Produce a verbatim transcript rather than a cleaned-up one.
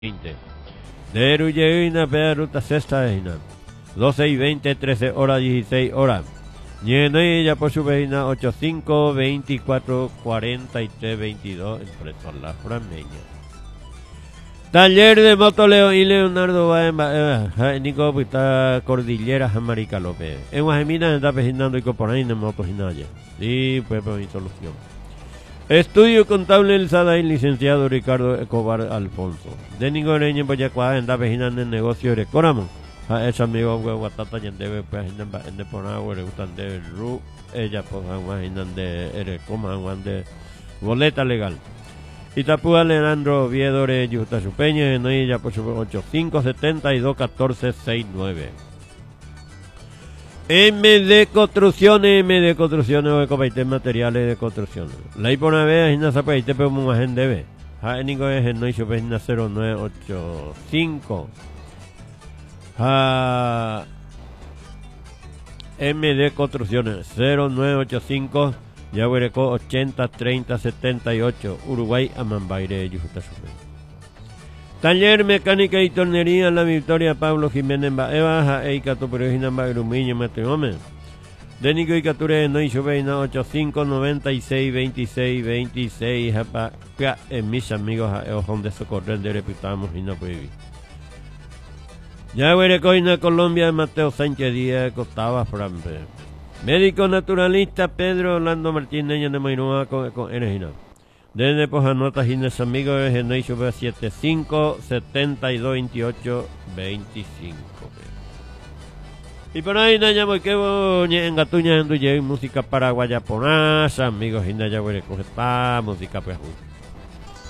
veinte. De Ruyeina, Peruta, Sexta Eina. doce y veinte, trece horas, dieciséis horas. Ñenella por su veina, ochenta y cinco, veinticuatro, cuarenta y tres, veintidós, entre son las frameñas. Taller de Motoleo y Leonardo Baemba, Nico Pita Cordillera, Jamarica López. En Guajemina está peginando y componendo en motoginaya. Sí, pues por mi solución. Estudio contable el Sadain, licenciado Ricardo Escobar Alfonso. De Nigoreña en Boyacuá, en Dapejinan en negocio de Coramo. A ese amigo Guatata y en Debe, pues en de Ponagua, le gustan de Ru, ella pues en de Erecoma, en de boleta legal. Itapúa Leandro Viedore, Yuta Supeña, en ella por su ochenta y cinco, setenta y dos, catorce, sesenta y nueve. M de construcciones, M de construcciones o ecopaite materiales de construcción. La hipona vez en esa paite pero muy en debe. Ha en nico es en no hizo pena cero nueve ocho cinco. Ha M de construcciones cero nueve ocho cinco. Ya huereco ochenta, treinta, setenta y ocho. Uruguay Amambaire Yujuta Supe. Taller Mecánica y Tornería en la Victoria Pablo Jiménez Baeva, Eikato Perugina Bagrumiño Meteome. De Nico y Cature no hizo veina ochenta y cinco, noventa y seis, veintiséis, veintiséis. Japa, en mis amigos a Ojón de Socorrer de reputamos y no prohibí. Ya huerecoina Colombia Mateo Sánchez Díaz Costaba Frampe. Médico naturalista Pedro Orlando Martínez de Mainoa con, con Energina. Desde Pojanotas Gines amigos en no hizo setenta y cinco, setenta y dos, veintiocho, veinticinco. Y por ahí Naya Moiquebo en Gatuña en Duye música paraguaya ponasa amigos y Naya Huereco está música pues